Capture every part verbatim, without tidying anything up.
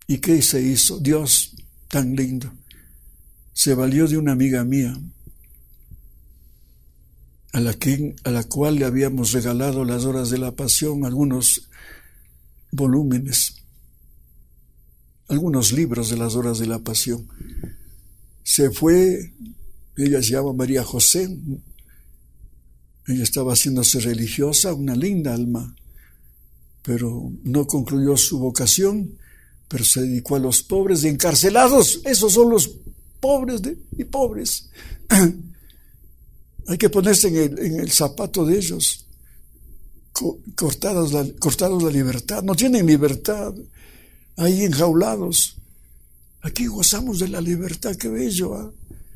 ¿Y qué se hizo? Dios tan lindo. Se valió de una amiga mía, a la, que, a la cual le habíamos regalado las horas de la pasión, algunos volúmenes, algunos libros de las horas de la pasión. Se fue, ella se llama María José, ella estaba haciéndose religiosa, una linda alma, pero no concluyó su vocación, pero se dedicó a los pobres y encarcelados. Esos son los pobres de, y pobres. Hay que ponerse en el, en el zapato de ellos. Cortados la, cortados la libertad, no tienen libertad, ahí enjaulados. Aquí gozamos de la libertad, qué bello. ¿eh?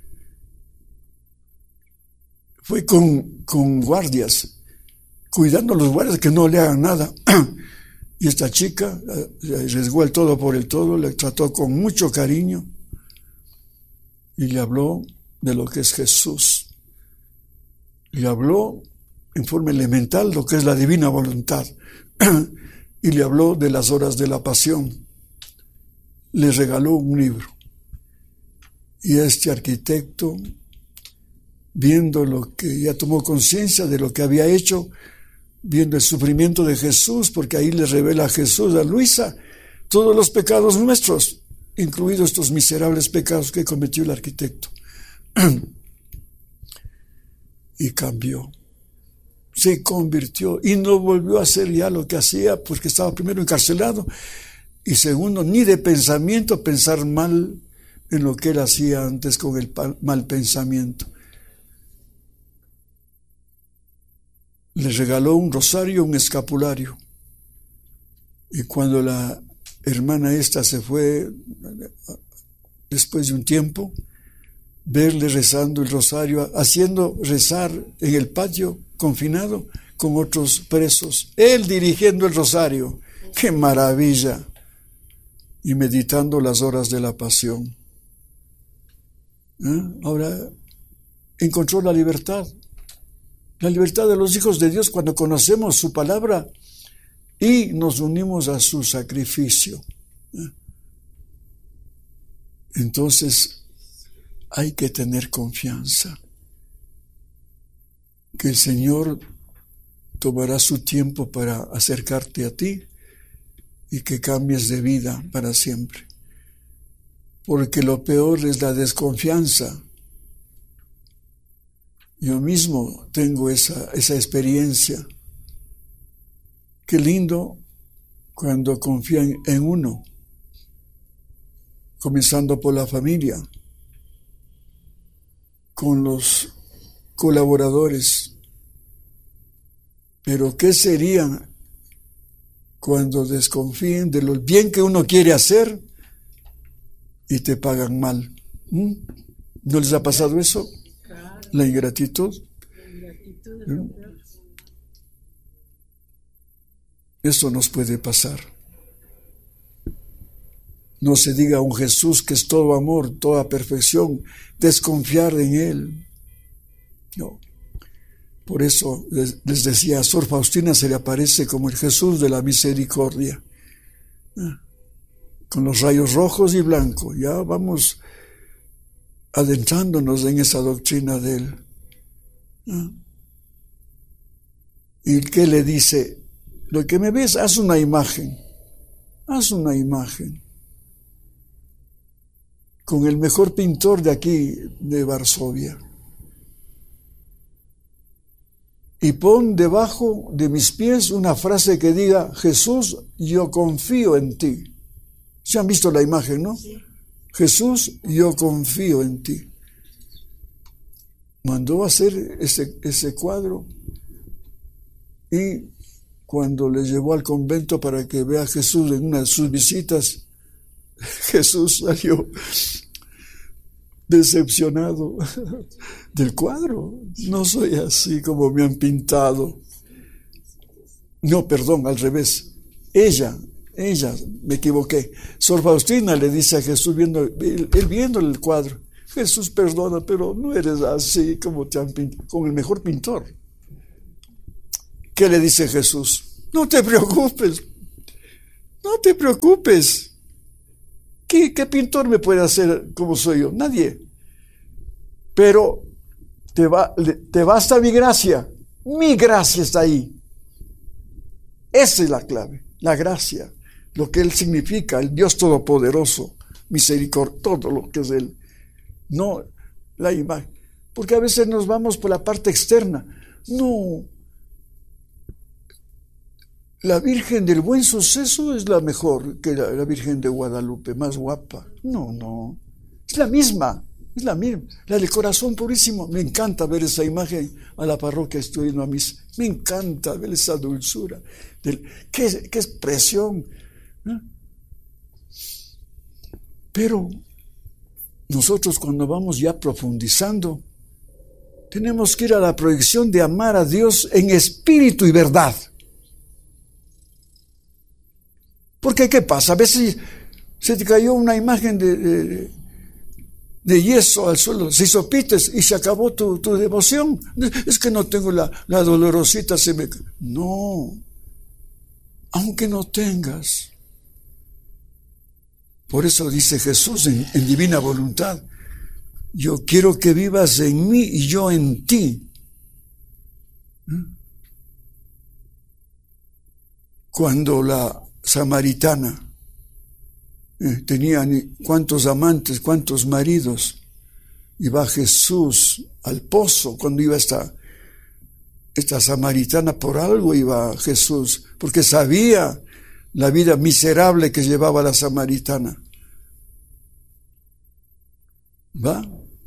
Fue con, con guardias, cuidando a los guardias que no le hagan nada. Y esta chica le arriesgó el todo por el todo, le trató con mucho cariño y le habló de lo que es Jesús. Le habló en forma elemental lo que es la divina voluntad. Y le habló de las horas de la pasión. Le regaló un libro. Y este arquitecto, viendo lo que ya tomó conciencia de lo que había hecho, viendo el sufrimiento de Jesús, porque ahí le revela a Jesús, a Luisa, todos los pecados nuestros, incluidos estos miserables pecados que cometió el arquitecto. Y cambió. Se convirtió y no volvió a hacer ya lo que hacía, porque estaba primero encarcelado y segundo, ni de pensamiento pensar mal en lo que él hacía antes con el mal pensamiento. Le regaló un rosario, un escapulario, y cuando la hermana esta se fue después de un tiempo, verle rezando el rosario, haciendo rezar en el patio confinado con otros presos, él dirigiendo el rosario, ¡qué maravilla! Y meditando las horas de la pasión. ¿Eh? Ahora encontró la libertad, la libertad de los hijos de Dios cuando conocemos su palabra y nos unimos a su sacrificio. ¿Eh? Entonces hay que tener confianza que el Señor tomará su tiempo para acercarte a ti y que cambies de vida para siempre. Porque lo peor es la desconfianza. Yo mismo tengo esa, esa experiencia. Qué lindo cuando confían en uno, comenzando por la familia, con los colaboradores. Pero ¿qué serían cuando desconfíen de lo bien que uno quiere hacer y te pagan mal? ¿Mm? ¿No les ha pasado eso? La ingratitud. ¿Mm? Eso nos puede pasar. No se diga a un Jesús que es todo amor, toda perfección, desconfiar en Él. No. Por eso les, les decía, a Sor Faustina se le aparece como el Jesús de la misericordia, ¿eh? Con los rayos rojos y blancos. Ya vamos adentrándonos en esa doctrina de Él. ¿Eh? ¿Y qué le dice? Lo que me ves, haz una imagen, haz una imagen. Con el mejor pintor de aquí, de Varsovia. Y pon debajo de mis pies una frase que diga, Jesús, yo confío en ti. ¿Se han visto la imagen, no? Sí. Jesús, yo confío en ti. Mandó a hacer ese, ese cuadro y cuando le llevó al convento para que vea a Jesús en una de sus visitas, Jesús salió decepcionado del cuadro. No soy así como me han pintado. No, perdón, al revés. Ella, ella, me equivoqué. Sor Faustina le dice a Jesús, viendo, él, él viendo el cuadro, Jesús, perdona, pero no eres así como te han pintado, con el mejor pintor. ¿Qué le dice Jesús? No te preocupes, no te preocupes. ¿Qué, qué pintor me puede hacer como soy yo? Nadie. Pero te, va, te basta mi gracia. Mi gracia está ahí. Esa es la clave, la gracia. Lo que Él significa, el Dios Todopoderoso, misericordia, todo lo que es Él. No la imagen. Porque a veces nos vamos por la parte externa. No. La Virgen del Buen Suceso es la mejor que la, la Virgen de Guadalupe, más guapa. No, no. Es la misma. Es la misma. La del Corazón Purísimo. Me encanta ver esa imagen a la parroquia estoy yendo a misa. Me encanta ver esa dulzura. Del, qué, qué expresión. ¿Eh? Pero nosotros cuando vamos ya profundizando, tenemos que ir a la proyección de amar a Dios en espíritu y verdad. Porque ¿qué pasa? A veces se te cayó una imagen de, de, de yeso al suelo, se hizo pites y se acabó tu, tu devoción. Es que no tengo la, la dolorosita, se me... No, aunque no tengas. Por eso dice Jesús en, en Divina Voluntad, yo quiero que vivas en mí y yo en ti. Cuando la samaritana eh, tenía cuántos amantes, cuántos maridos, y va Jesús al pozo, cuando iba esta, esta samaritana, por algo iba Jesús, porque sabía la vida miserable que llevaba la samaritana. ¿Va?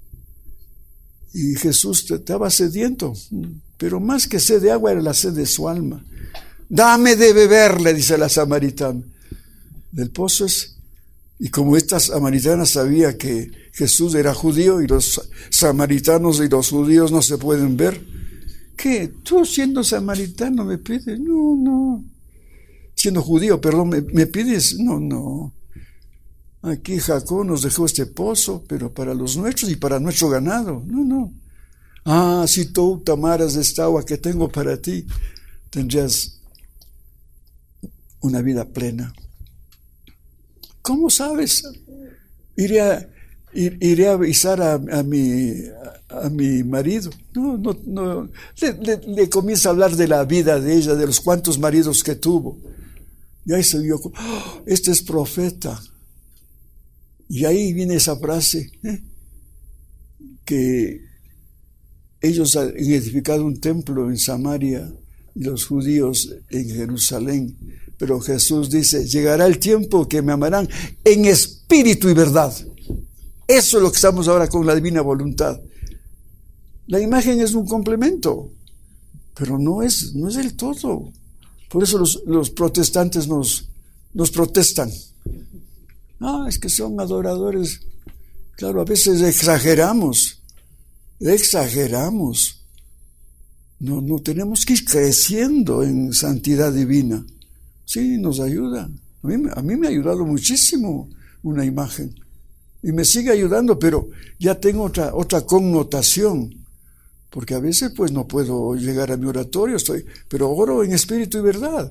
Y Jesús estaba sediento, pero más que sed de agua era la sed de su alma. Dame de beber, le dice la samaritana. Del pozo es, y como esta samaritana sabía que Jesús era judío y los samaritanos y los judíos no se pueden ver, ¿qué? ¿Tú siendo samaritano me pides? No, no. Siendo judío, perdón, ¿me, me pides? No, no. Aquí Jacob nos dejó este pozo, pero para los nuestros y para nuestro ganado. No, no. Ah, si tú tomaras de esta agua que tengo para ti, tendrías una vida plena. ¿Cómo sabes? Iré a, ir, iré a avisar a, a, mi, a, a mi marido. No, no, no. Le, le, le comienza a hablar de la vida de ella, de los cuantos maridos que tuvo. Y ahí se vio, oh, este es profeta. Y ahí viene esa frase, ¿eh? que ellos han edificado un templo en Samaria y los judíos en Jerusalén. Pero Jesús dice, llegará el tiempo que me amarán en espíritu y verdad. Eso es lo que estamos ahora con la Divina Voluntad. La imagen es un complemento, pero no es, no es el todo. Por eso los, los protestantes nos, nos protestan. Ah, es que son adoradores. Claro, a veces exageramos, exageramos. No, no tenemos que ir creciendo en santidad divina. Sí, nos ayuda. A mí, a mí me ha ayudado muchísimo una imagen. Y me sigue ayudando, pero ya tengo otra, otra connotación. Porque a veces pues no puedo llegar a mi oratorio, estoy, pero oro en espíritu y verdad.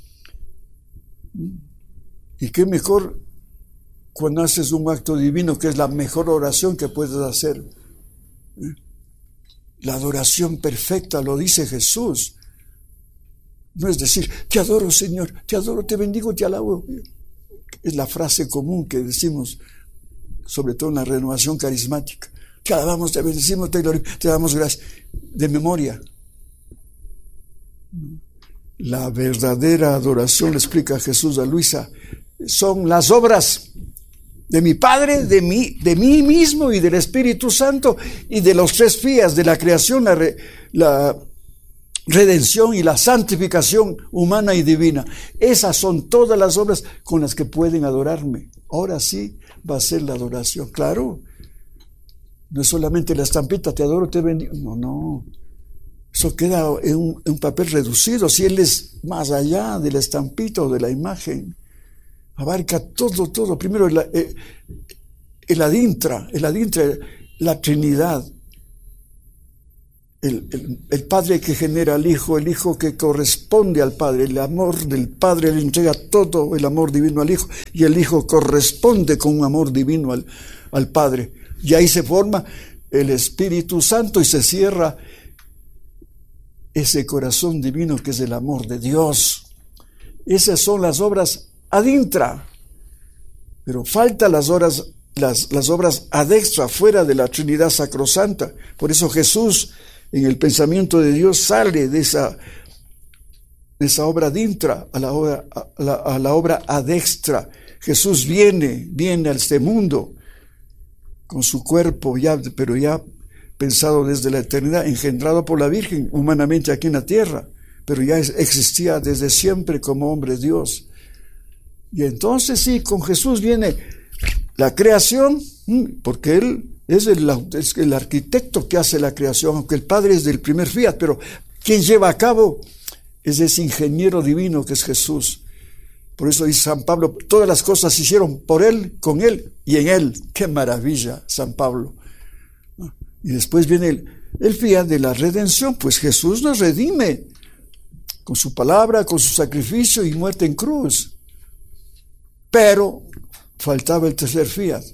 Y qué mejor cuando haces un acto divino, que es la mejor oración que puedes hacer. La adoración perfecta, lo dice Jesús. No es decir, te adoro, Señor, te adoro, te bendigo, te alabo. Es la frase común que decimos, sobre todo en la renovación carismática. Te alabamos, te bendecimos, te glorificamos, te damos gracias. De memoria. La verdadera adoración, le explica Jesús a Luisa, son las obras de mi Padre, de mí, de mí mismo y del Espíritu Santo y de los tres fías de la creación, la, re, la redención y la santificación humana y divina. Esas son todas las obras con las que pueden adorarme. Ahora sí va a ser la adoración. Claro, no es solamente la estampita, te adoro, te bendigo. No, no. Eso queda en un, en un papel reducido. Si Él es más allá de la estampita o de la imagen, abarca todo, todo. Primero el, el, el adintra, el adintra, la Trinidad. el, el, el Padre que genera al Hijo, el Hijo que corresponde al Padre, el amor del Padre le entrega todo el amor divino al Hijo, y el Hijo corresponde con un amor divino al, al Padre. Y ahí se forma el Espíritu Santo y se cierra ese corazón divino que es el amor de Dios. Esas son las obras ad intra, pero faltan las obras, las, las obras ad extra, fuera de la Trinidad Sacrosanta. Por eso Jesús, en el pensamiento de Dios, sale de esa, de esa obra ad intra a la obra, a la, a la obra ad extra. Jesús viene, viene a este mundo con su cuerpo, ya, pero ya pensado desde la eternidad, engendrado por la Virgen humanamente aquí en la tierra, pero ya existía desde siempre como hombre Dios. Y entonces sí, con Jesús viene la creación, porque Él es el, es el arquitecto que hace la creación, aunque el Padre es del primer fiat, pero quien lleva a cabo es ese ingeniero divino que es Jesús. Por eso dice San Pablo, todas las cosas se hicieron por Él, con Él y en Él. ¡Qué maravilla, San Pablo! Y después viene el, el fiat de la redención, pues Jesús nos redime con su palabra, con su sacrificio y muerte en cruz. Pero faltaba el tercer fiat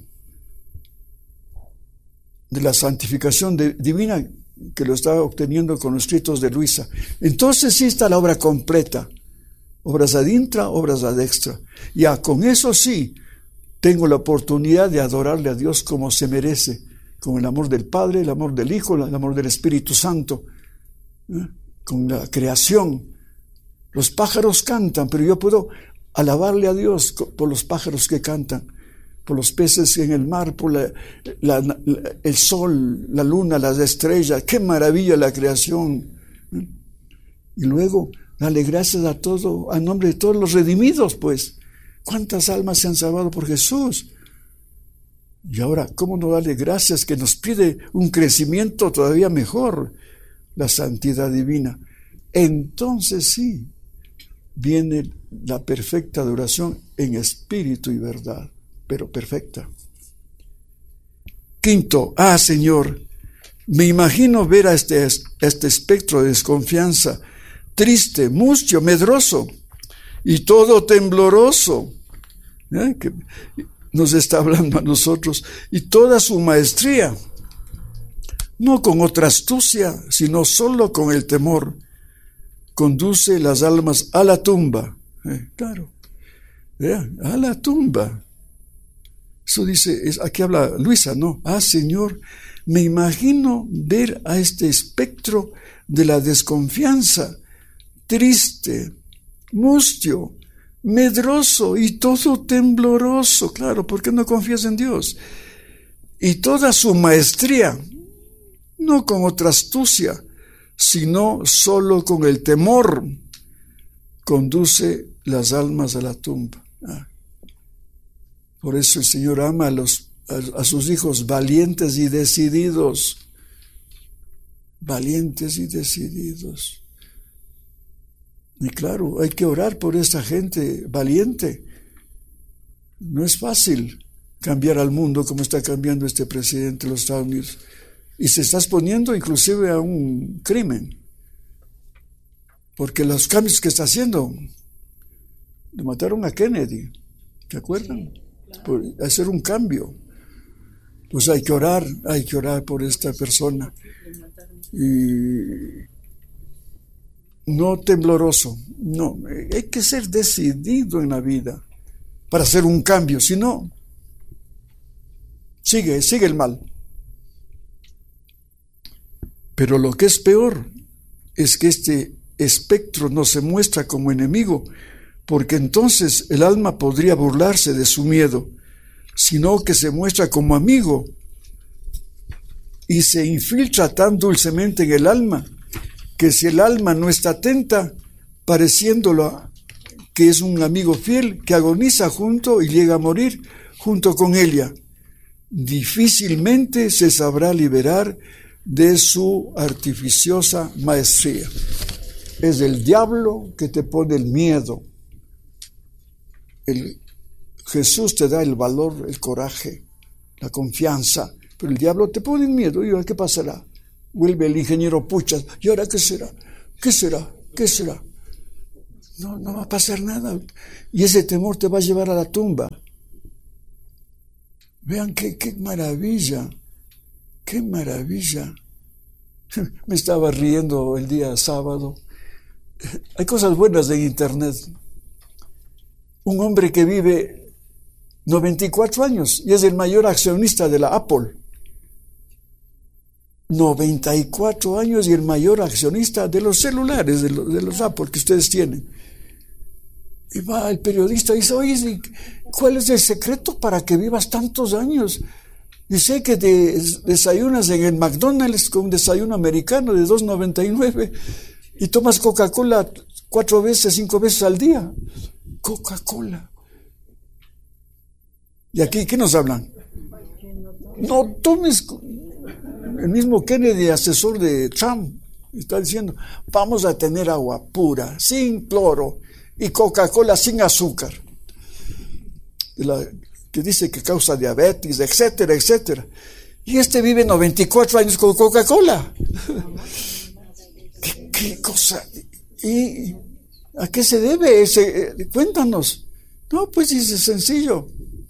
de la santificación de, divina, que lo estaba obteniendo con los escritos de Luisa. Entonces sí está la obra completa, obras ad intra, obras ad extra. Ya con eso sí tengo la oportunidad de adorarle a Dios como se merece, con el amor del Padre, el amor del Hijo, el amor del Espíritu Santo, ¿eh? Con la creación. Los pájaros cantan, pero yo puedo alabarle a Dios por los pájaros que cantan, por los peces en el mar, por la, la, la, el sol, la luna, las estrellas. ¡Qué maravilla la creación! ¿eh? Y luego darle gracias a todo, a nombre de todos los redimidos, pues. ¿Cuántas almas se han salvado por Jesús? Y ahora, ¿cómo no darle gracias que nos pide un crecimiento todavía mejor? La santidad divina. Entonces sí, viene la perfecta adoración en espíritu y verdad, pero perfecta. Quinto, ah, Señor, me imagino ver a este, este espectro de desconfianza, triste, mustio, medroso y todo tembloroso, ¿eh? que nos está hablando a nosotros, y toda su maestría, no con otra astucia, sino solo con el temor, conduce las almas a la tumba. Eh, claro, vean, a la tumba. Eso dice, es, aquí habla Luisa, ¿no? Ah, Señor, me imagino ver a este espectro de la desconfianza, triste, mustio, medroso y todo tembloroso. Claro, porque no confías en Dios. Y toda su maestría, no con otra astucia, sino solo con el temor, conduce las almas a la tumba. Ah. Por eso el Señor ama a, los, a, a sus hijos valientes y decididos. Valientes y decididos. Y claro, hay que orar por esta gente valiente. No es fácil cambiar al mundo como está cambiando este presidente de los Estados Unidos. Y se está exponiendo inclusive a un crimen. Porque los cambios que está haciendo, le mataron a Kennedy, ¿te acuerdan? Por hacer un cambio. Pues hay que orar, hay que orar por esta persona. Y no tembloroso, no, hay que ser decidido en la vida para hacer un cambio, si no, sigue, sigue el mal. Pero lo que es peor es que este espectro no se muestra como enemigo, porque entonces el alma podría burlarse de su miedo, sino que se muestra como amigo y se infiltra tan dulcemente en el alma que si el alma no está atenta, pareciéndolo que es un amigo fiel que agoniza junto y llega a morir junto con ella, difícilmente se sabrá liberar de su artificiosa maestría. Es el diablo que te pone el miedo. El, Jesús te da el valor, el coraje, la confianza, pero el diablo te pone el miedo. ¿Y qué pasará? Vuelve el ingeniero Puchas. ¿Y ahora qué será? ¿Qué será? ¿Qué será? No, no va a pasar nada. Y ese temor te va a llevar a la tumba. Vean qué, qué maravilla. Qué maravilla. Me estaba riendo el día sábado. Hay cosas buenas en internet. Un hombre que vive noventa y cuatro años y es el mayor accionista de la Apple. noventa y cuatro años y el mayor accionista de los celulares, de los, de los Apple que ustedes tienen. Y va el periodista y dice, oye, ¿cuál es el secreto para que vivas tantos años? Dice que te desayunas en el McDonald's con un desayuno americano de dos noventa y nueve y tomas Coca-Cola cuatro veces, cinco veces al día. Coca-Cola. ¿Y aquí qué nos hablan? No tomes. El mismo Kennedy, asesor de Trump, está diciendo, vamos a tener agua pura, sin cloro, y Coca-Cola sin azúcar. La, que dice que causa diabetes, etcétera, etcétera. Y este vive noventa y cuatro años con Coca-Cola. ¿Qué, qué cosa? ¿Y a qué se debe ese? Cuéntanos. No, pues es sencillo.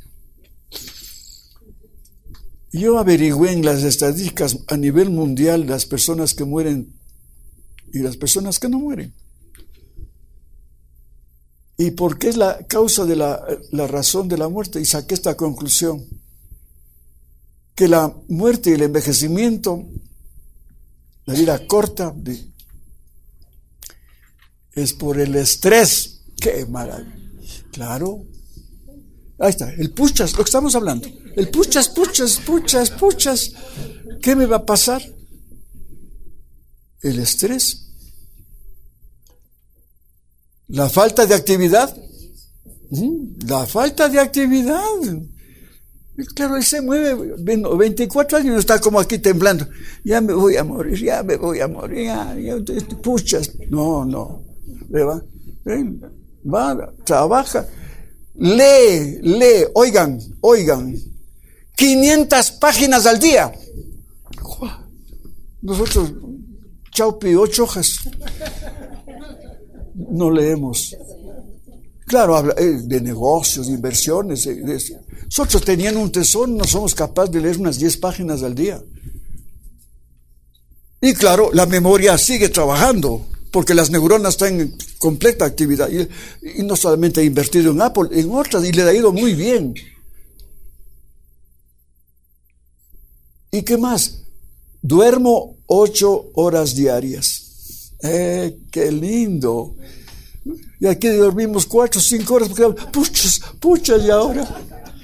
Yo averigüé en las estadísticas a nivel mundial las personas que mueren y las personas que no mueren. ¿Y por qué es la causa de la, la razón de la muerte? Y saqué esta conclusión. Que la muerte y el envejecimiento, la vida corta, de, es por el estrés. ¡Qué maravilla! Claro. Ahí está, el puchas, lo que estamos hablando. El puchas, puchas, puchas, puchas. ¿Qué me va a pasar? El estrés. La falta de actividad. La falta de actividad. Claro, él se mueve veinticuatro años, está como aquí temblando. Ya me voy a morir, ya me voy a morir. Ya, ya, puchas. No, no. Va, va, trabaja. Lee, lee, oigan, oigan, quinientas páginas al día. Nosotros, chaupi, ocho hojas, no leemos. Claro, habla de negocios, de inversiones. De, de, nosotros teniendo un tesoro, no somos capaces de leer unas diez páginas al día. Y claro, la memoria sigue trabajando, porque las neuronas están en completa actividad. Y, y no solamente ha invertido en Apple, en otras, y le ha ido muy bien. ¿Y qué más? Duermo ocho horas diarias. ¡Eh, qué lindo! Y aquí dormimos cuatro o cinco horas, porque puchas, puchas, y ahora.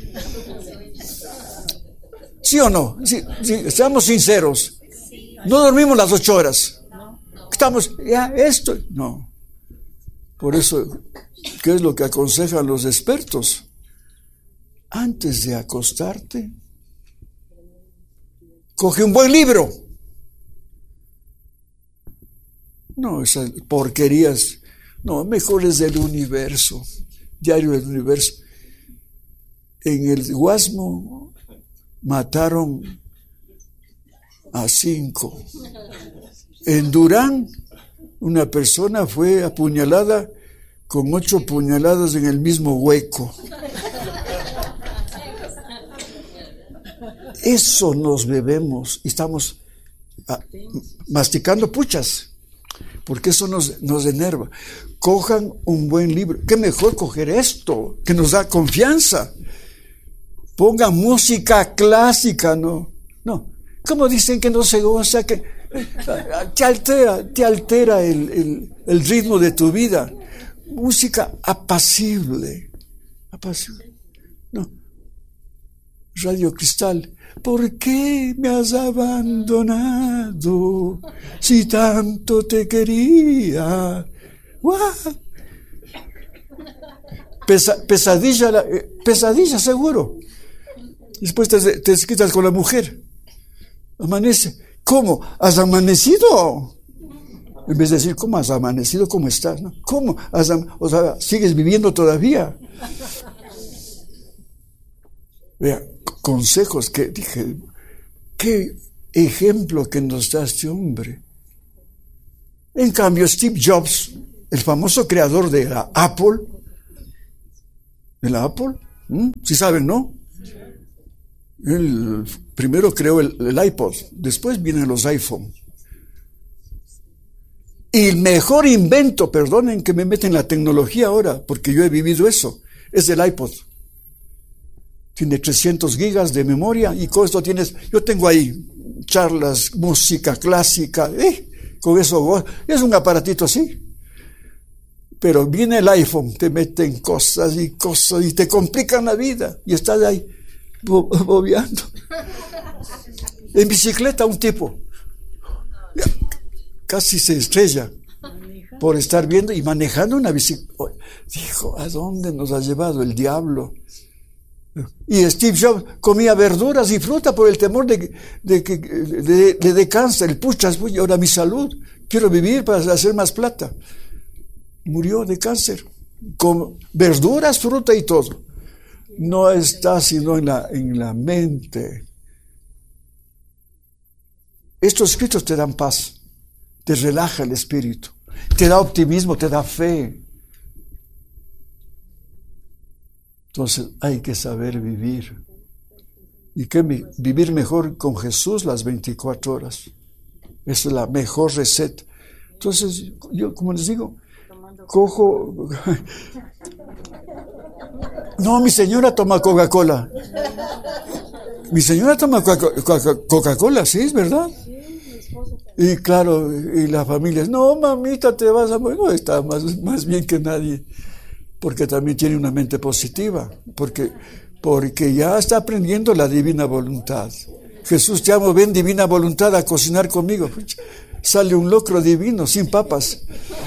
¿Sí o no? Sí, sí, seamos sinceros. No dormimos las ocho horas. Estamos, ya, esto. No. Por eso, ¿qué es lo que aconsejan los expertos? Antes de acostarte, coge un buen libro. No, esas porquerías. No, mejor es del Universo, Diario del Universo. En el Guasmo mataron a cinco. En Durán, una persona fue apuñalada con ocho puñaladas en el mismo hueco. Eso nos bebemos y estamos ah, masticando puchas, porque eso nos, nos enerva. Cojan un buen libro. ¿Qué mejor coger esto, que nos da confianza? Pongan música clásica, ¿no? No. ¿Cómo dicen que no se goza? Que te altera, te altera el, el, el ritmo de tu vida. Música apacible. Apacible. No. Radio Cristal. ¿Por qué me has abandonado si tanto te quería? ¡Guau! Pesa, pesadilla, pesadilla seguro. Después te, te desquitas con la mujer. Amanece. ¿Cómo? ¿Has amanecido? En vez de decir, ¿cómo has amanecido? ¿Cómo estás? ¿No? ¿Cómo? Has, o sea, ¿sigues viviendo todavía? Vea, consejos que dije, qué ejemplo que nos da este hombre. En cambio, Steve Jobs, el famoso creador de la Apple, de la Apple, ¿sí ¿sí saben, no? Él primero creó el, el iPod, después vienen los iPhone. Y el mejor invento, perdonen que me meten la tecnología ahora, porque yo he vivido eso, es el iPod. Tiene trescientos gigas de memoria y con esto tienes, yo tengo ahí charlas, música clásica, eh, con eso es un aparatito así. Pero viene el iPhone, te meten cosas y cosas y te complican la vida y estás ahí bo bobeando. En bicicleta un tipo casi se estrella por estar viendo y manejando una bicicleta. Dijo, ¿a dónde nos ha llevado el diablo? Y Steve Jobs comía verduras y fruta por el temor de, de que le de, de cáncer. Puchas, ahora mi salud, quiero vivir para hacer más plata. Murió de cáncer, con verduras, fruta y todo. No está sino en la, en la mente. Estos escritos te dan paz, te relaja el espíritu, te da optimismo, te da fe. Entonces hay que saber vivir. Y que vivir mejor con Jesús las veinticuatro horas. Esa es la mejor receta. Entonces, yo, como les digo, cojo... No, mi señora toma Coca-Cola. Mi señora toma Coca-Cola, sí, es verdad. Y claro, y la familia, no, mamita, te vas a morir. No, está más, más bien que nadie. Porque también tiene una mente positiva. Porque, porque ya está aprendiendo la divina voluntad. Jesús, te amo, ven divina voluntad a cocinar conmigo. Sale un locro divino, sin papas.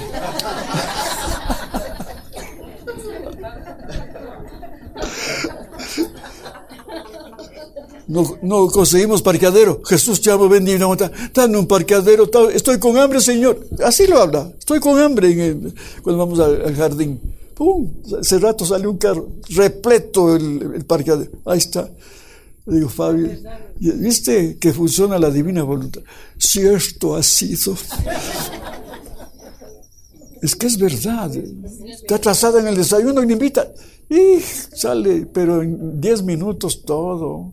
No, no conseguimos parqueadero. Jesús, te amo, ven divina voluntad. Dame un parqueadero. Estoy con hambre, Señor. Así lo habla. Estoy con hambre en el, cuando vamos al, al jardín. ¡Pum! Hace rato sale un carro. Repleto el, el parqueadero. Ahí está. Le digo, Fabio, ¿viste que funciona la divina voluntad? Si esto ha sido... Es que es verdad. Está atrasada en el desayuno y me invita. Y sale, pero en diez minutos todo.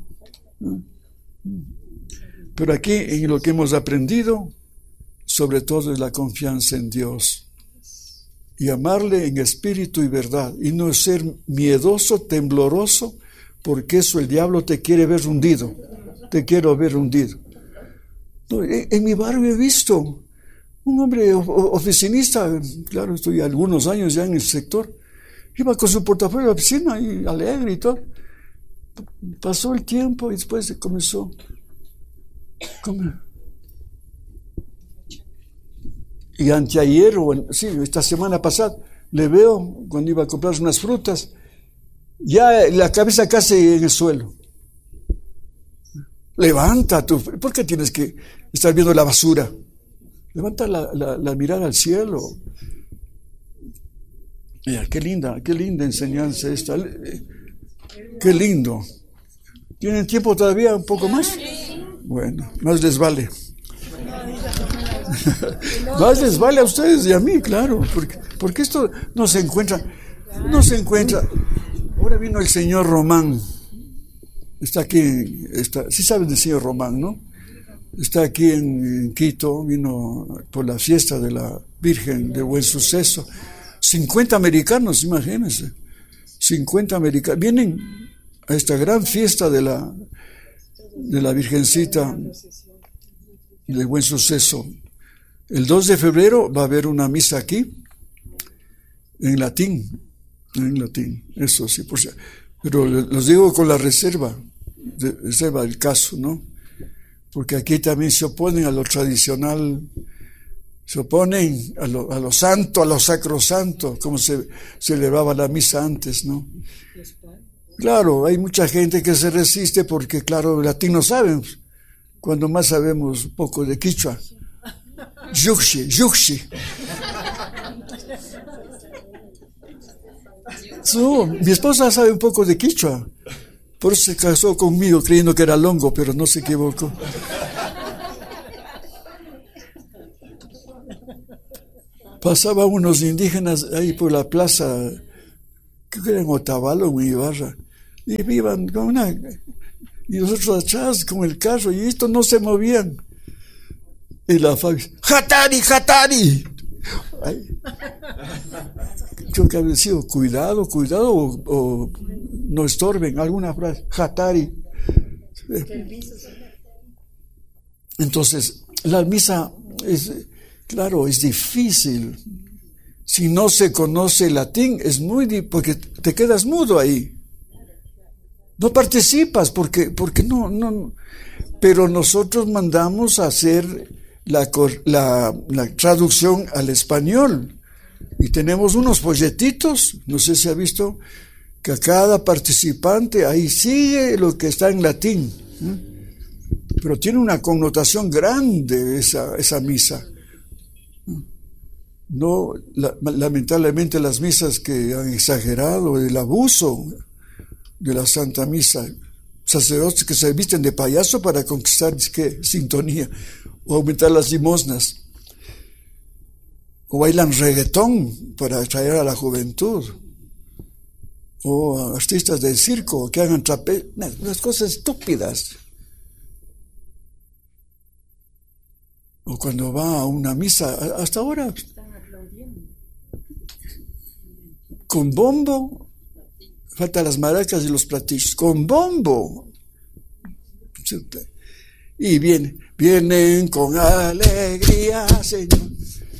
Pero aquí en lo que hemos aprendido, sobre todo es la confianza en Dios. Y amarle en espíritu y verdad. Y no ser miedoso, tembloroso, porque eso el diablo te quiere ver hundido. Te quiero ver hundido. No, en, en mi barrio he visto un hombre oficinista, claro, estoy algunos años ya en el sector, iba con su portafolio a la oficina y alegre y todo. Pasó el tiempo y después comenzó. ¿Cómo? Y anteayer, o sí, esta semana pasada, le veo cuando iba a comprar unas frutas, ya la cabeza casi en el suelo. Levanta tu, ¿por qué tienes que estar viendo la basura? Levanta la, la, la mirada al cielo. Mira, qué linda, qué linda enseñanza esta. Qué lindo. ¿Tienen tiempo todavía un poco más? Bueno, más les vale. Más les vale a ustedes y a mí, claro, porque, porque esto no se encuentra, no se encuentra. Ahora vino el señor Román, está aquí, está, sí saben del señor Román, ¿no? Está aquí en, en Quito, vino por la fiesta de la Virgen de Buen Suceso. cincuenta americanos, imagínense, cincuenta americanos, vienen a esta gran fiesta de la, de la Virgencita de Buen Suceso. El dos de febrero va a haber una misa aquí, en latín, en latín, eso sí, por si, pero los digo con la reserva, de, reserva del caso, ¿no? Porque aquí también se oponen a lo tradicional, se oponen a lo, a lo santo, a lo sacrosanto, como se celebraba la misa antes, ¿no? Claro, hay mucha gente que se resiste porque, claro, latín no saben, cuando más sabemos un poco de quichua. Yuxi, yuxi. So, mi esposa sabe un poco de quichua, por eso se casó conmigo creyendo que era longo, pero no se equivocó. Pasaban unos indígenas ahí por la plaza, creo que era en Otavalo o en Ibarra, y iban con una, y nosotros atrás con el carro, y estos no se movían. Y la Fabi, ¡Hatari, Hatari! Ay. Creo que había sido cuidado, cuidado, o, o no estorben, alguna frase, Hatari. Entonces, la misa es, claro, es difícil. Si no se conoce latín, es muy difícil, porque te quedas mudo ahí. No participas, porque, porque no, no. Pero nosotros mandamos a hacer la, la, la traducción al español. Y tenemos unos folletitos, no sé si ha visto, que a cada participante ahí sigue lo que está en latín. ¿eh? Pero tiene una connotación grande esa, esa misa. No, la, lamentablemente las misas que han exagerado el abuso de la Santa Misa, sacerdotes que se visten de payaso para conquistar ¿qué? Sintonía o aumentar las limosnas, o bailan reggaetón para atraer a la juventud, o artistas del circo que hagan trape, unas cosas estúpidas. O cuando va a una misa, hasta ahora, con bombo, faltan las maracas y los platillos, con bombo. Y vienen, vienen con alegría, Señor.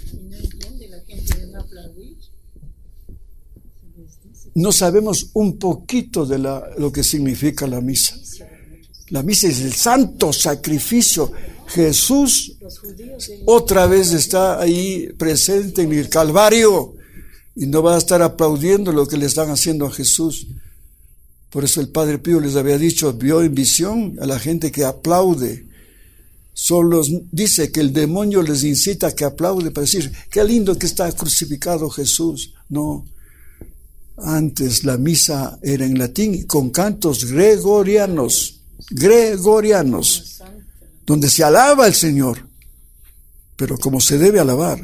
No sabemos un poquito de la, lo que significa la misa. La misa es el santo sacrificio. Jesús otra vez está ahí presente en el Calvario y no va a estar aplaudiendo lo que le están haciendo a Jesús. Por eso el Padre Pío les había dicho, vio en visión a la gente que aplaude. Solo dice que el demonio les incita a que aplaude para decir, qué lindo que está crucificado Jesús. No. Antes la misa era en latín con cantos gregorianos, gregorianos, donde se alaba al Señor, pero como se debe alabar.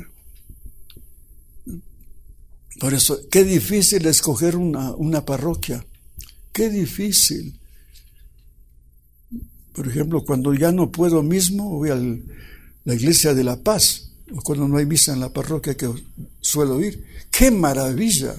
Por eso, qué difícil escoger una, una parroquia, qué difícil. Por ejemplo, cuando ya no puedo mismo, voy a la iglesia de La Paz, o cuando no hay misa en la parroquia que suelo ir. ¡Qué maravilla!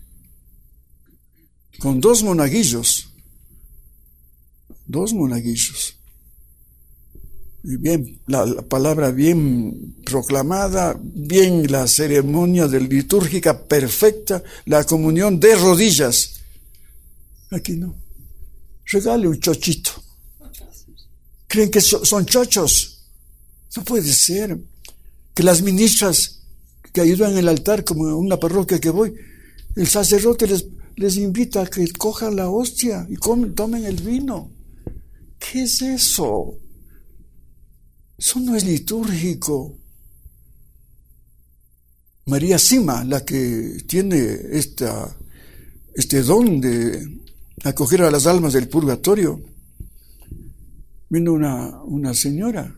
Con dos monaguillos, dos monaguillos. Y bien, la, la palabra bien proclamada, bien la ceremonia de litúrgica perfecta, la comunión de rodillas. Aquí no. Regale un chochito. ¿Creen que so, son chochos? No puede ser. Que las ministras que ayudan en el altar, como en una parroquia que voy, el sacerdote les, les invita a que cojan la hostia y comen, tomen el vino. ¿Qué es eso? Eso no es litúrgico. María Sima, la que tiene esta, este don de acoger a las almas del purgatorio, vino una, una señora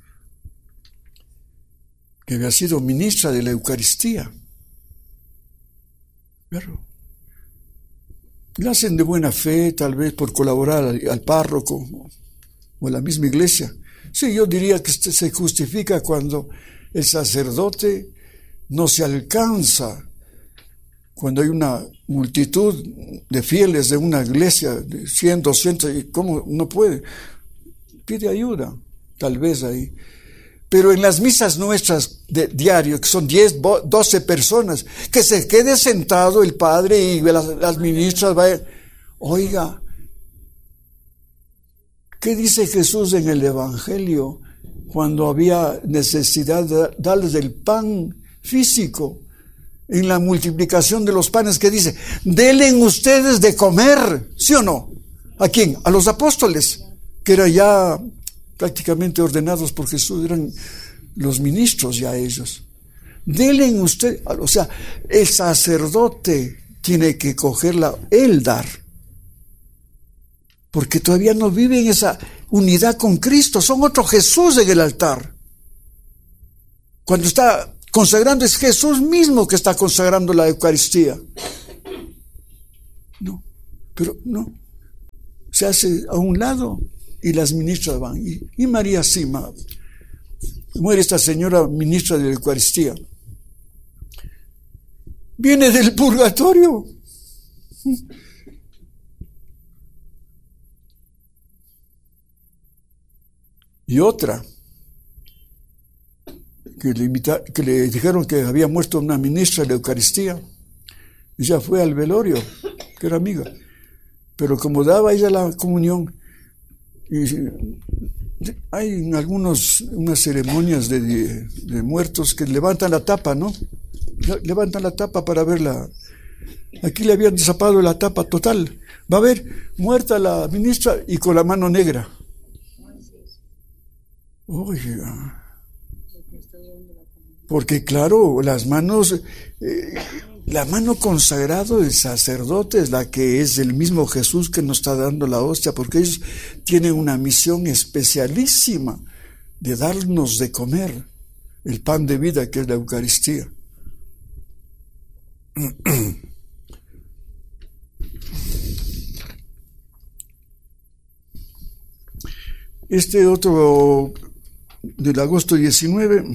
que había sido ministra de la Eucaristía. Claro. La hacen de buena fe, tal vez por colaborar al, al párroco o a la misma iglesia. Sí, yo diría que se justifica cuando el sacerdote no se alcanza, cuando hay una multitud de fieles de una iglesia de cien, doscientos, ¿cómo no puede? Pide ayuda, tal vez ahí. Pero en las misas nuestras de diario, que son diez, doce personas, que se quede sentado el padre y las, las ministras vayan. Oiga, ¿qué dice Jesús en el Evangelio cuando había necesidad de darles el pan físico? En la multiplicación de los panes, que dice, denle ustedes de comer, ¿sí o no? ¿A quién? A los apóstoles, que eran ya prácticamente ordenados por Jesús, eran los ministros ya ellos. Denle ustedes, o sea, el sacerdote tiene que cogerla, él dar. Porque todavía no viven esa unidad con Cristo, son otro Jesús en el altar. Cuando está Consagrando es Jesús mismo que está consagrando la Eucaristía. No, pero no. Se hace a un lado y las ministras van. Y, y María Sima, muere esta señora ministra de la Eucaristía. Viene del purgatorio. Y otra, que le, invita, que le dijeron que había muerto una ministra de la Eucaristía, ella fue al velorio, que era amiga, pero como daba ella la comunión, y hay en algunos, unas ceremonias de, de, de muertos que levantan la tapa, ¿no? Levantan la tapa para verla. Aquí le habían desapado la tapa total. Va a ver, muerta la ministra y con la mano negra. Oiga. Porque claro, las manos, eh, la mano consagrada del sacerdote es la que es el mismo Jesús que nos está dando la hostia, porque ellos tienen una misión especialísima de darnos de comer el pan de vida que es la Eucaristía. Este otro del agosto diecinueve,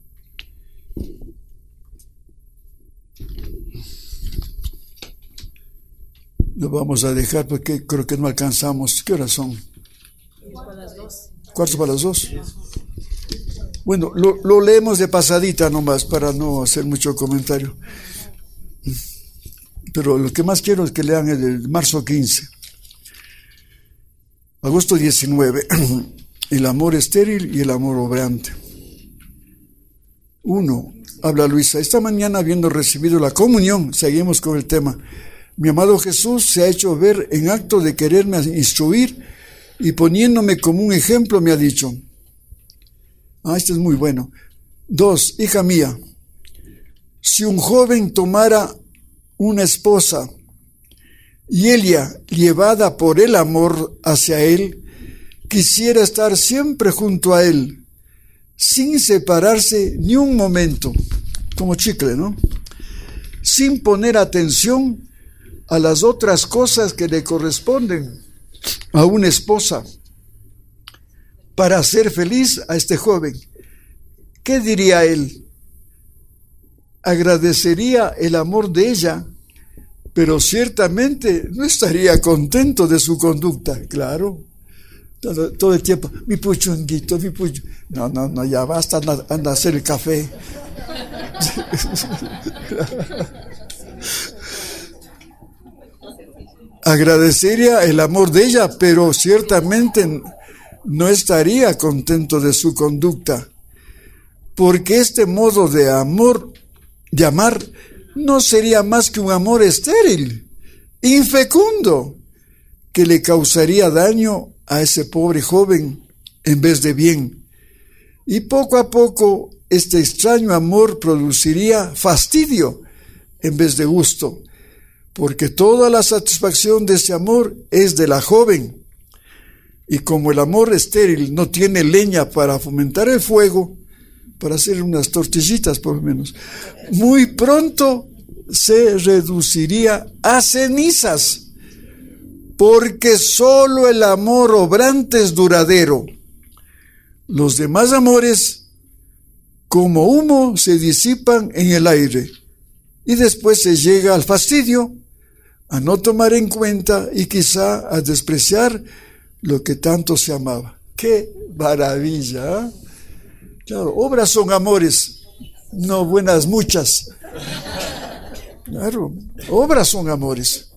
lo vamos a dejar porque creo que no alcanzamos. ¿Qué horas son? Para las dos. ¿Cuarto para las dos? Bueno, lo, lo leemos de pasadita nomás para no hacer mucho comentario. Pero lo que más quiero es que lean el de marzo quince. Agosto diecinueve. El amor estéril y el amor obrante. Uno, habla Luisa. Esta mañana, habiendo recibido la comunión, seguimos con el tema. Mi amado Jesús se ha hecho ver en acto de quererme instruir y poniéndome como un ejemplo me ha dicho. Ah, este es muy bueno. Dos, hija mía, si un joven tomara una esposa y ella, llevada por el amor hacia él, quisiera estar siempre junto a él, sin separarse ni un momento, como chicle, ¿no? Sin poner atención a las otras cosas que le corresponden a una esposa, para hacer feliz a este joven. ¿Qué diría él? Agradecería el amor de ella, pero ciertamente no estaría contento de su conducta, claro. Todo, todo el tiempo, mi puchunguito, mi pucho. No, no, no, ya basta, anda, anda a hacer el café. Agradecería el amor de ella, pero ciertamente no estaría contento de su conducta, porque este modo de amor, de amar, no sería más que un amor estéril, infecundo, que le causaría daño a ese pobre joven en vez de bien. Y poco a poco este extraño amor produciría fastidio en vez de gusto, porque toda la satisfacción de ese amor es de la joven. Y como el amor estéril no tiene leña para fomentar el fuego, para hacer unas tortillitas por lo menos, muy pronto se reduciría a cenizas, porque solo el amor obrante es duradero. Los demás amores, como humo, se disipan en el aire, y después se llega al fastidio, a no tomar en cuenta y quizá a despreciar lo que tanto se amaba. ¡Qué maravilla! ¿Eh? Claro, obras son amores, no buenas muchas. Claro, obras son amores.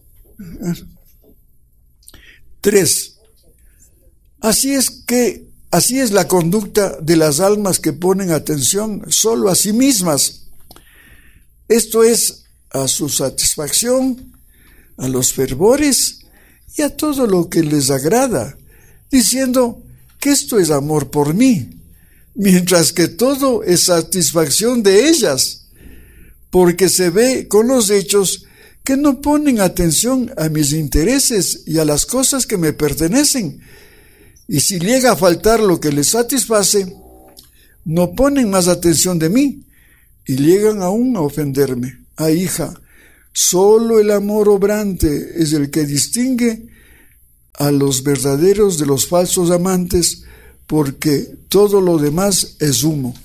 Tres, así es que, así es la conducta de las almas que ponen atención solo a sí mismas. Esto es, a su satisfacción, a los fervores y a todo lo que les agrada, diciendo que esto es amor por mí, mientras que todo es satisfacción de ellas, porque se ve con los hechos que no ponen atención a mis intereses y a las cosas que me pertenecen, y si llega a faltar lo que les satisface, no ponen más atención de mí, y llegan aún a ofenderme. Ah, hija, solo el amor obrante es el que distingue a los verdaderos de los falsos amantes, porque todo lo demás es humo.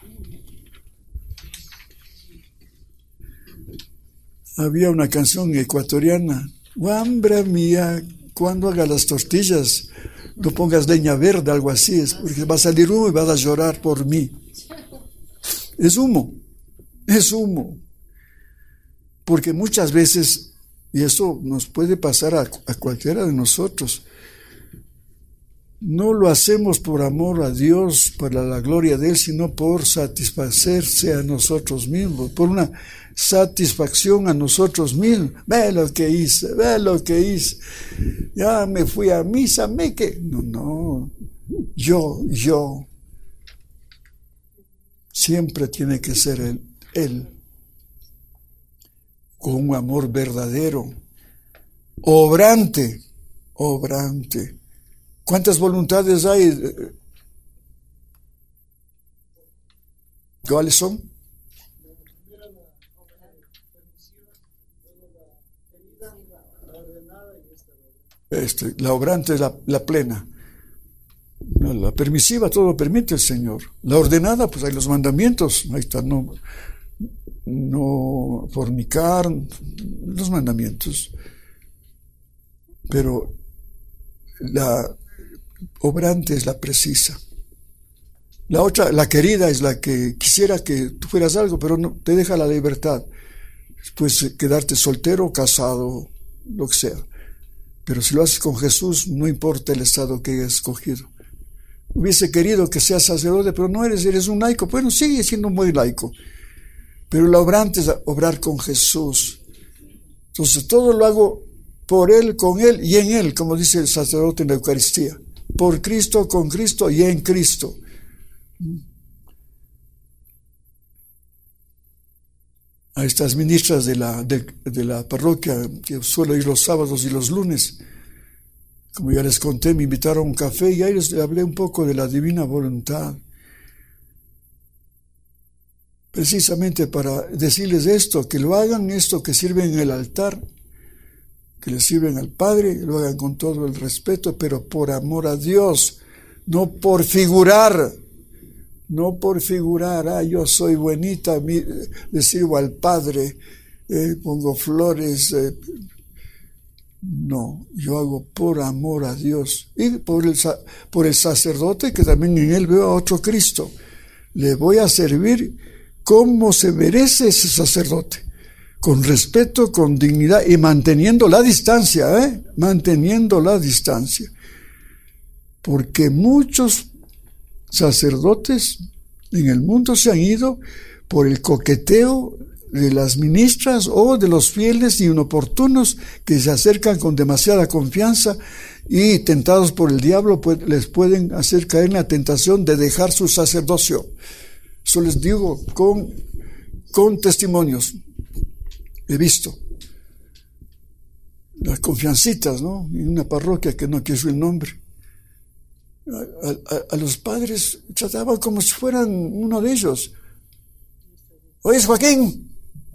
Había una canción ecuatoriana, Guambra mía, cuando hagas las tortillas, no pongas leña verde, algo así, es porque va a salir humo y vas a llorar por mí. Es humo, es humo. Porque muchas veces, y eso nos puede pasar a, a cualquiera de nosotros, no lo hacemos por amor a Dios, para la gloria de Él, sino por satisfacerse a nosotros mismos, por una satisfacción a nosotros mismos. Ve lo que hice, ve lo que hice. Ya me fui a misa, me que... No, no, yo, yo. Siempre tiene que ser Él, Él, con un amor verdadero, obrante, obrante. ¿Cuántas voluntades hay? ¿Cuáles son? Este, la obrante es la, la plena. La permisiva todo lo permite el Señor. La ordenada, pues hay los mandamientos. Ahí está, no, no fornicar, los mandamientos. Pero la obrante es la precisa. La otra, la querida, es la que quisiera que tú fueras algo, pero no te deja la libertad. Puedes quedarte soltero, casado, lo que sea. Pero si lo haces con Jesús, no importa el estado que hayas escogido. Hubiese querido que seas sacerdote, pero no eres, eres un laico. Bueno, sigue siendo muy laico. Pero la obrante es obrar con Jesús. Entonces todo lo hago por Él, con Él y en Él, como dice el sacerdote en la Eucaristía. Por Cristo, con Cristo y en Cristo. A estas ministras de la, de, de la parroquia, que suelo ir los sábados y los lunes, como ya les conté, me invitaron a un café y ahí les hablé un poco de la divina voluntad. Precisamente para decirles esto, que lo hagan esto, que sirven en el altar, que le sirven al Padre, lo hagan con todo el respeto, pero por amor a Dios, no por figurar, no por figurar, ah, yo soy bonita, le sirvo al Padre, eh, pongo flores, eh, no, yo hago por amor a Dios y por el, por el sacerdote, que también en él veo a otro Cristo. Le voy a servir como se merece ese sacerdote, con respeto, con dignidad y manteniendo la distancia, ¿eh? Manteniendo la distancia. Porque muchos sacerdotes en el mundo se han ido por el coqueteo de las ministras o de los fieles inoportunos que se acercan con demasiada confianza y tentados por el diablo pues, les pueden hacer caer en la tentación de dejar su sacerdocio. Eso les digo con, con testimonios. He visto las confiancitas, ¿no? En una parroquia que no quiero el nombre. A, a, a los padres trataban como si fueran uno de ellos. ¿Oyes, Joaquín?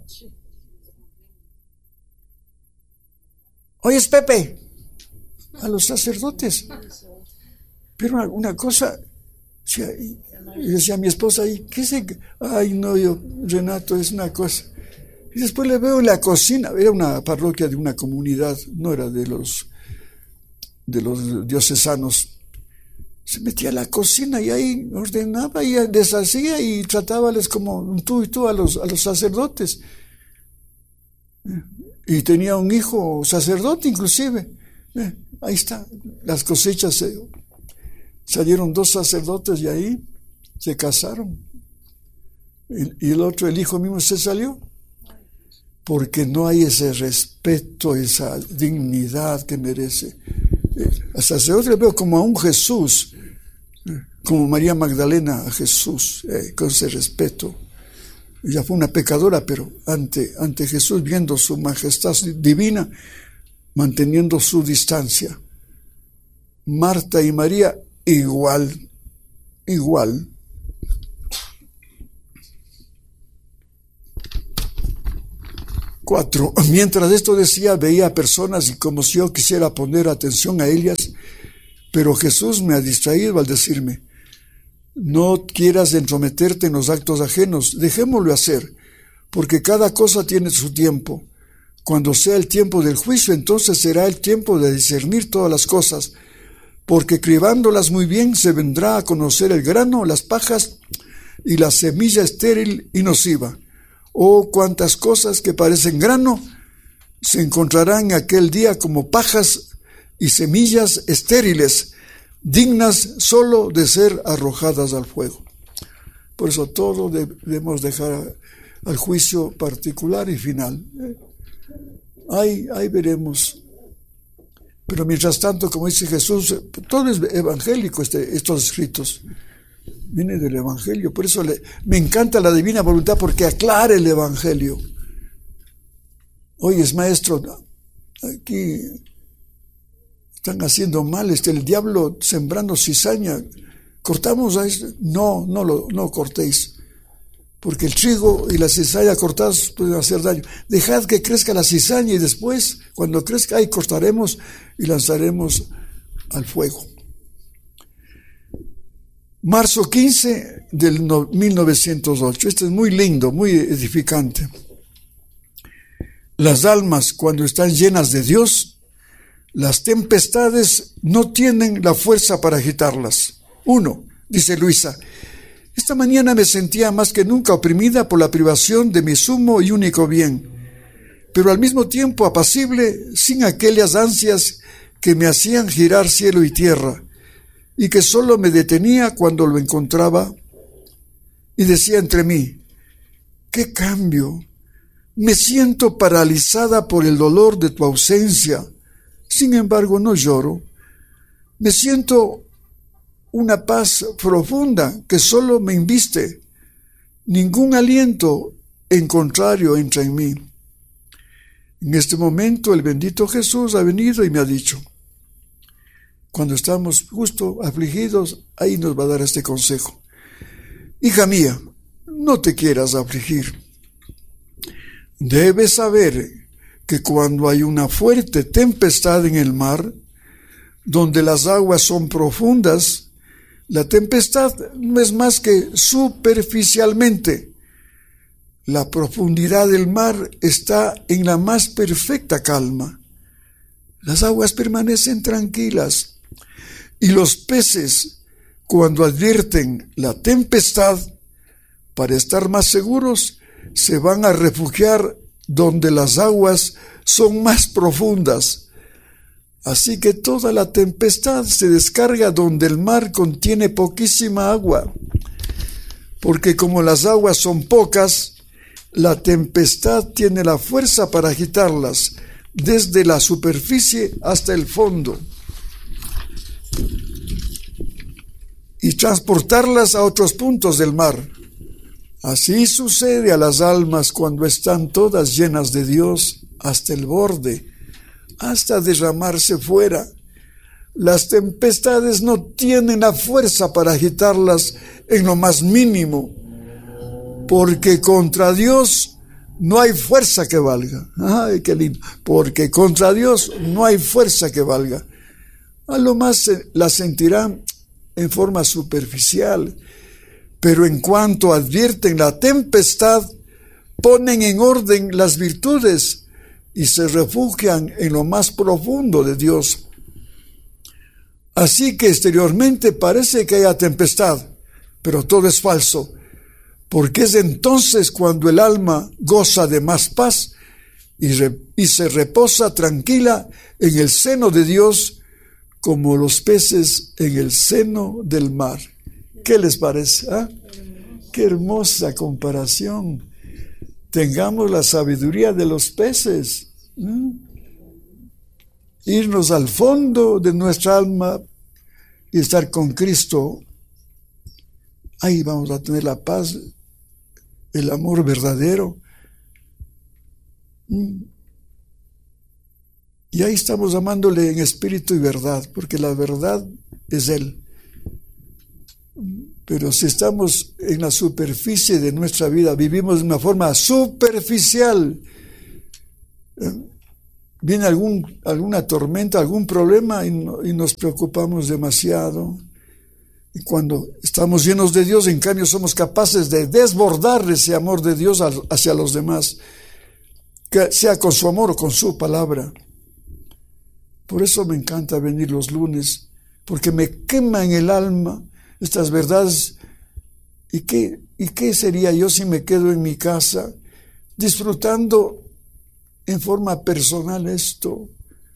¿Oyes, Pepe? A los sacerdotes. Pero una, una cosa, y decía a mi esposa ahí, ¿qué sé? Ay, no, yo, Renato, es una cosa. Y después le veo en la cocina, era una parroquia de una comunidad, no era de los, de los diocesanos. Se metía a la cocina y ahí ordenaba y deshacía y tratábales como tú y tú a los, a los sacerdotes. Y tenía un hijo sacerdote inclusive. Eh, ahí está, las cosechas, eh, salieron dos sacerdotes y ahí se casaron. Y, y el otro, el hijo mismo, se salió. Porque no hay ese respeto, esa dignidad que merece. Eh, al sacerdote le veo como a un Jesús, eh, como María Magdalena a Jesús, eh, con ese respeto. Ella fue una pecadora, pero ante, ante Jesús, viendo su majestad divina, manteniendo su distancia. Marta y María, igual, igual. Cuatro. Mientras esto decía, veía personas y como si yo quisiera poner atención a ellas, pero Jesús me ha distraído al decirme: no quieras entrometerte en los actos ajenos, dejémoslo hacer, porque cada cosa tiene su tiempo. Cuando sea el tiempo del juicio, entonces será el tiempo de discernir todas las cosas, porque cribándolas muy bien se vendrá a conocer el grano, las pajas y la semilla estéril y nociva. Oh, cuántas cosas que parecen grano se encontrarán en aquel día como pajas y semillas estériles, dignas solo de ser arrojadas al fuego. Por eso todo debemos dejar al juicio particular y final. Ahí, ahí veremos. Pero mientras tanto, como dice Jesús, todo es evangélico, este, estos escritos. Viene del Evangelio. Por eso le, me encanta la divina voluntad, porque aclara el Evangelio. Oye, maestro, aquí están haciendo mal, este, el diablo sembrando cizaña. ¿Cortamos a esto? No, no lo no cortéis. Porque el trigo y la cizaña cortadas pueden hacer daño. Dejad que crezca la cizaña y después, cuando crezca, ahí cortaremos y lanzaremos al fuego. Marzo quince del mil novecientos ocho. Este es muy lindo, muy edificante. Las almas, cuando están llenas de Dios, las tempestades no tienen la fuerza para agitarlas. Uno, dice Luisa: esta mañana me sentía más que nunca oprimida por la privación de mi sumo y único bien, pero al mismo tiempo apacible, sin aquellas ansias que me hacían girar cielo y tierra, y que solo me detenía cuando lo encontraba, y decía entre mí: ¡qué cambio! Me siento paralizada por el dolor de tu ausencia, sin embargo no lloro. Me siento una paz profunda que solo me inviste. Ningún aliento en contrario entra en mí. En este momento el bendito Jesús ha venido y me ha dicho, cuando estamos justo afligidos, ahí nos va a dar este consejo: hija mía, no te quieras afligir. Debes saber que cuando hay una fuerte tempestad en el mar, donde las aguas son profundas, la tempestad no es más que superficialmente. La profundidad del mar está en la más perfecta calma. Las aguas permanecen tranquilas y los peces, cuando advierten la tempestad, para estar más seguros, se van a refugiar donde las aguas son más profundas. Así que toda la tempestad se descarga donde el mar contiene poquísima agua, porque como las aguas son pocas, la tempestad tiene la fuerza para agitarlas desde la superficie hasta el fondo y transportarlas a otros puntos del mar. Así sucede a las almas cuando están todas llenas de Dios hasta el borde, hasta derramarse fuera. Las tempestades no tienen la fuerza para agitarlas en lo más mínimo, porque contra Dios no hay fuerza que valga. Ay, qué lindo. Porque contra Dios no hay fuerza que valga. A lo más la sentirán en forma superficial, pero en cuanto advierten la tempestad, ponen en orden las virtudes y se refugian en lo más profundo de Dios. Así que exteriormente parece que haya tempestad, pero todo es falso, porque es entonces cuando el alma goza de más paz y, re, y se reposa tranquila en el seno de Dios, como los peces en el seno del mar. ¿Qué les parece? ¿Ah? Qué hermosa comparación. Tengamos la sabiduría de los peces. ¿Mm? Irnos al fondo de nuestra alma y estar con Cristo. Ahí vamos a tener la paz, el amor verdadero. ¿Mm? Y ahí estamos amándole en espíritu y verdad, porque la verdad es Él. Pero si estamos en la superficie de nuestra vida, vivimos de una forma superficial, eh, viene algún, alguna tormenta, algún problema y, no, y nos preocupamos demasiado. Y cuando estamos llenos de Dios, en cambio, somos capaces de desbordar ese amor de Dios hacia los demás, que sea con su amor o con su palabra. Por eso me encanta venir los lunes, porque me quema en el alma estas verdades. ¿Y qué, y qué sería yo si me quedo en mi casa disfrutando en forma personal esto?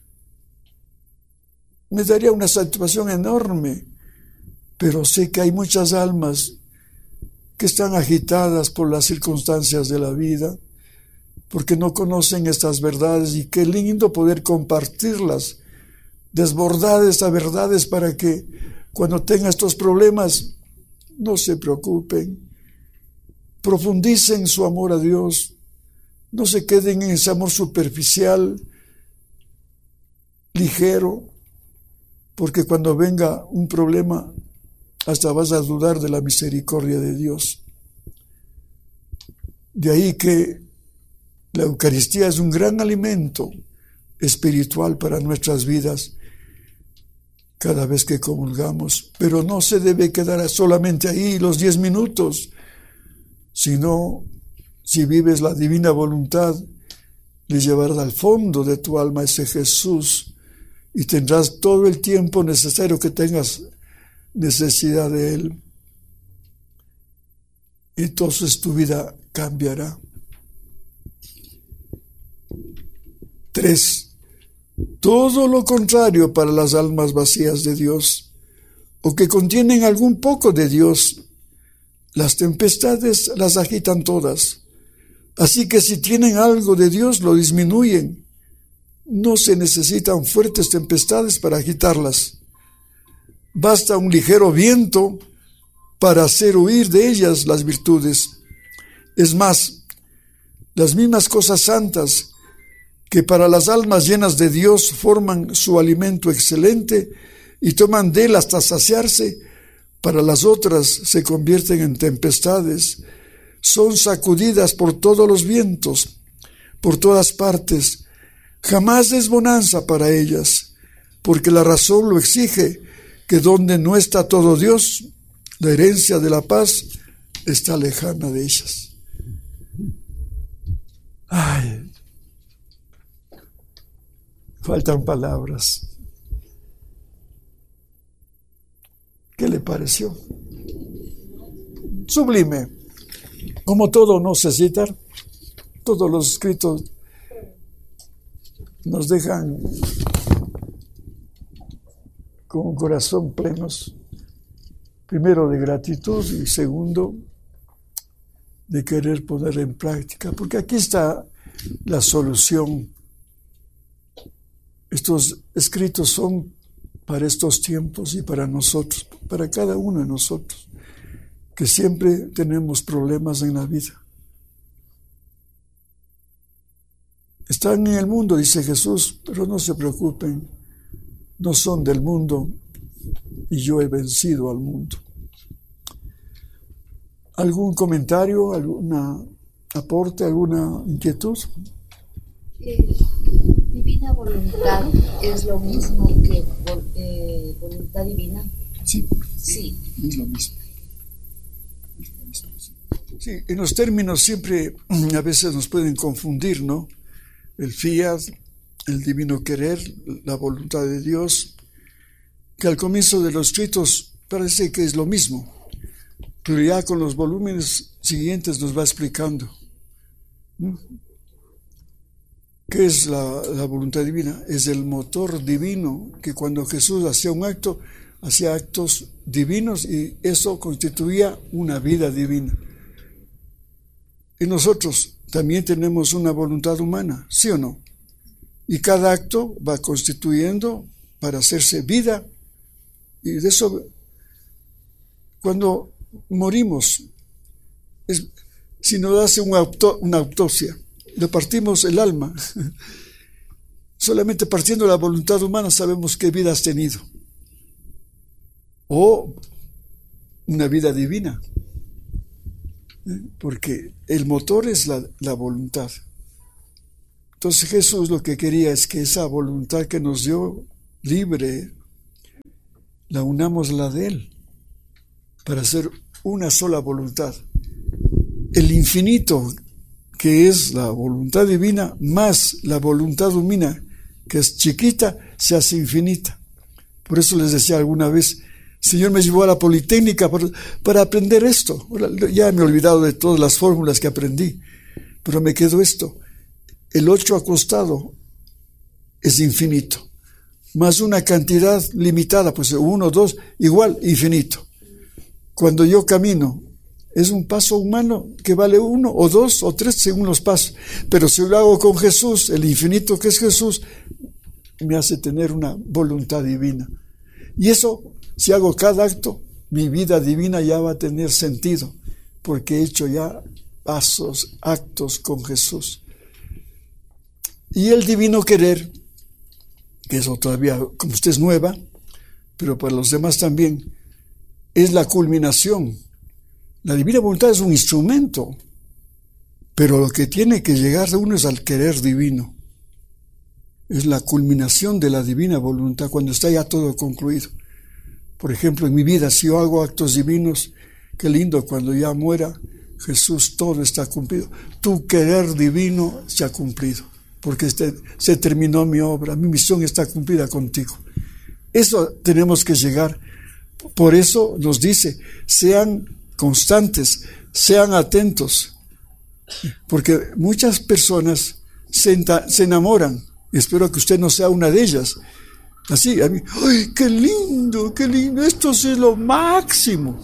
Me daría una satisfacción enorme, pero sé que hay muchas almas que están agitadas por las circunstancias de la vida, porque no conocen estas verdades, y qué lindo poder compartirlas, desbordar estas verdades para que cuando tengan estos problemas no se preocupen, profundicen su amor a Dios, no se queden en ese amor superficial, ligero, porque cuando venga un problema hasta vas a dudar de la misericordia de Dios. De ahí que la Eucaristía es un gran alimento espiritual para nuestras vidas cada vez que comulgamos, pero no se debe quedar solamente ahí los diez minutos, sino si vives la divina voluntad, le llevarás al fondo de tu alma ese Jesús y tendrás todo el tiempo necesario que tengas necesidad de Él. Entonces tu vida cambiará. Tres. Todo lo contrario para las almas vacías de Dios, o que contienen algún poco de Dios. Las tempestades las agitan todas. Así que si tienen algo de Dios, lo disminuyen. No se necesitan fuertes tempestades para agitarlas. Basta un ligero viento para hacer huir de ellas las virtudes. Es más, las mismas cosas santas que para las almas llenas de Dios forman su alimento excelente y toman de él hasta saciarse, para las otras se convierten en tempestades, son sacudidas por todos los vientos, por todas partes. Jamás es bonanza para ellas, porque la razón lo exige, que donde no está todo Dios, la herencia de la paz está lejana de ellas. Ay, faltan palabras. ¿Qué le pareció? Sublime. Como todo no se cita, todos los escritos nos dejan con un corazón plenos, primero de gratitud y segundo de querer poner en práctica, porque aquí está la solución. Estos escritos son para estos tiempos y para nosotros, para cada uno de nosotros, que siempre tenemos problemas en la vida. Están en el mundo, dice Jesús, pero no se preocupen, no son del mundo y yo he vencido al mundo. ¿Algún comentario, algún aporte, alguna inquietud? Eh, divina voluntad es lo mismo que eh, voluntad divina. Sí, sí, es lo mismo. Sí, en los términos siempre a veces nos pueden confundir, ¿no? El fiat, el divino querer, la voluntad de Dios, que al comienzo de los escritos parece que es lo mismo, pero ya con los volúmenes siguientes nos va explicando. ¿no? ¿Qué es la, la voluntad divina? Es el motor divino que cuando Jesús hacía un acto, hacía actos divinos y eso constituía una vida divina. Y nosotros también tenemos una voluntad humana, ¿sí o no? Y cada acto va constituyendo para hacerse vida. Y de eso, cuando morimos, es, si nos hace una, auto, una autopsia, le partimos el alma. Solamente partiendo de la voluntad humana sabemos qué vida has tenido. O una vida divina. ¿Eh? Porque el motor es la, la voluntad. Entonces Jesús lo que quería es que esa voluntad que nos dio libre, la unamos a la de Él, para hacer una sola voluntad. El infinito, que es la voluntad divina, más la voluntad humana, que es chiquita, se hace infinita. Por eso les decía alguna vez, el Señor me llevó a la Politécnica para, para aprender esto. Ya me he olvidado de todas las fórmulas que aprendí, pero me quedó esto. El ocho acostado es infinito, más una cantidad limitada, pues uno, dos, igual infinito. Cuando yo camino, es un paso humano que vale uno o dos o tres según los pasos, pero si lo hago con Jesús, el infinito que es Jesús, me hace tener una voluntad divina. Y eso, si hago cada acto, mi vida divina ya va a tener sentido, porque he hecho ya pasos, actos con Jesús. Y el divino querer, que eso todavía, como usted es nueva, pero para los demás también, es la culminación. La divina voluntad es un instrumento, pero lo que tiene que llegar de uno es al querer divino. Es la culminación de la divina voluntad cuando está ya todo concluido. Por ejemplo, en mi vida, si yo hago actos divinos, qué lindo, cuando ya muera Jesús, todo está cumplido. Tu querer divino se ha cumplido, porque este, se terminó mi obra, mi misión está cumplida contigo. Eso tenemos que llegar. Por eso nos dice, sean constantes, sean atentos, porque muchas personas se, enta- se enamoran. Espero que usted no sea una de ellas. Así, a mí, ¡ay, qué lindo, qué lindo! Esto es lo máximo.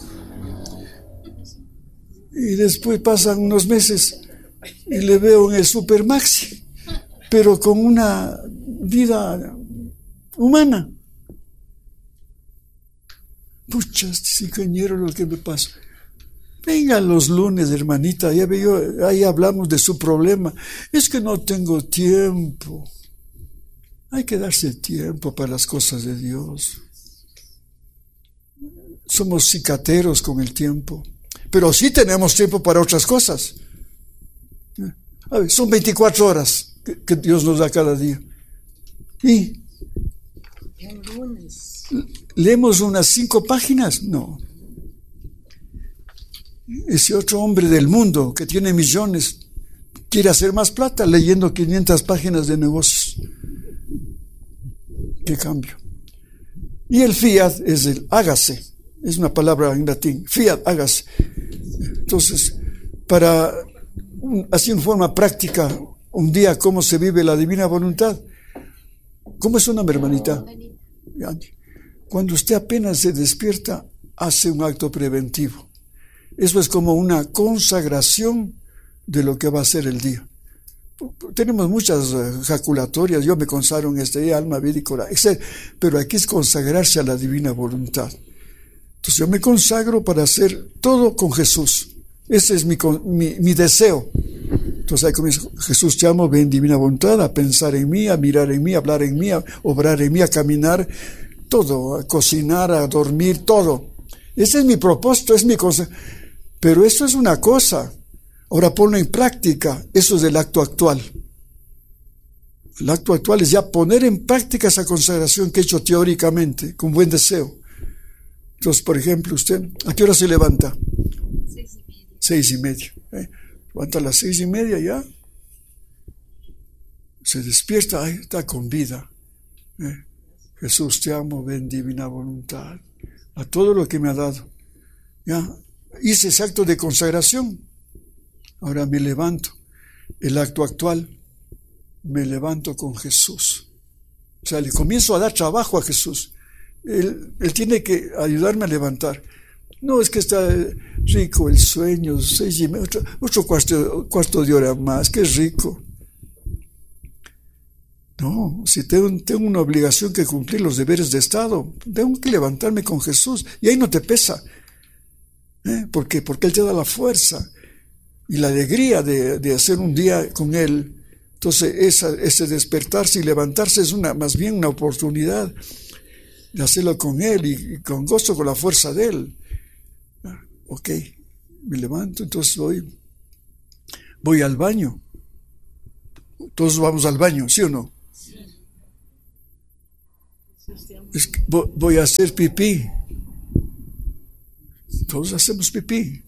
Y después pasan unos meses y le veo en el Super Maxi, pero con una vida humana. Pucha, este ingeniero, lo que me pasa. Vengan los lunes, hermanita, ya veo, ahí hablamos de su problema. Es que no tengo tiempo. Hay que darse tiempo para las cosas de Dios. Somos cicateros con el tiempo, pero sí tenemos tiempo para otras cosas. A ver, son veinticuatro horas que, que Dios nos da cada día. ¿Y Un lunes. leemos unas cinco páginas? No. Ese otro hombre del mundo que tiene millones quiere hacer más plata leyendo quinientas páginas de negocios. ¿Qué cambio? Y el fiat es el hágase, es una palabra en latín, fiat, hágase. Entonces, para así en forma práctica, un día cómo se vive la divina voluntad. ¿Cómo es su nombre, hermanita? Cuando usted apenas se despierta, hace un acto preventivo. Eso es como una consagración de lo que va a ser el día. Tenemos muchas jaculatorias, yo me consagro en este día, alma, vida y corazón, etcétera. Pero aquí es consagrarse a la divina voluntad. Entonces yo me consagro para hacer todo con Jesús. Ese es mi, mi, mi deseo. Entonces ahí comienza, Jesús, te amo, ven divina voluntad, a pensar en mí, a mirar en mí, a hablar en mí, a obrar en mí, a caminar, todo, a cocinar, a dormir, todo. Ese es mi propósito, es mi cosa. Pero eso es una cosa. Ahora ponlo en práctica. Eso es el acto actual. El acto actual es ya poner en práctica esa consagración que he hecho teóricamente, con buen deseo. Entonces, por ejemplo, usted, ¿a qué hora se levanta? Seis y media. Seis y media. ¿eh? Levanta a las seis y media ya. Se despierta, ay, está con vida. ¿eh? Jesús, te amo, ven divina voluntad. A todo lo que me ha dado. Ya hice ese acto de consagración. Ahora me levanto. El acto actual, me levanto con Jesús. O sea, le comienzo a dar trabajo a Jesús. Él, él tiene que ayudarme a levantar. No es que está rico el sueño, seis y media, otro, otro cuarto, cuarto de hora más, que rico. No, si tengo, tengo una obligación que cumplir los deberes de Estado, tengo que levantarme con Jesús. Y ahí no te pesa. ¿Eh? ¿Por qué? Porque Él te da la fuerza y la alegría de, de hacer un día con Él. Entonces esa, ese despertarse y levantarse es una, más bien una oportunidad de hacerlo con Él y, y con gozo, con la fuerza de Él. Ah, ok, me levanto, entonces voy, voy al baño. Todos vamos al baño, ¿sí o no? Es que voy a hacer pipí. Todos hacemos pipí.